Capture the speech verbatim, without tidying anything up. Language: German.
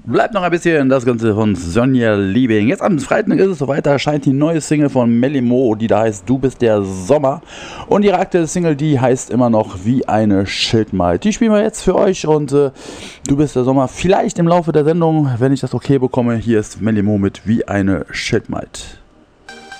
Bleibt noch ein bisschen das Ganze von Sonja Liebing. Jetzt am Freitag ist es soweit, da erscheint die neue Single von Melly Mo, die da heißt Du bist der Sommer. Und ihre aktuelle Single, die heißt immer noch Wie eine Schildmaid. Die spielen wir jetzt für euch und äh, Du bist der Sommer. Vielleicht im Laufe der Sendung, wenn ich das okay bekomme. Hier ist Melly Mo mit Wie eine Schildmaid.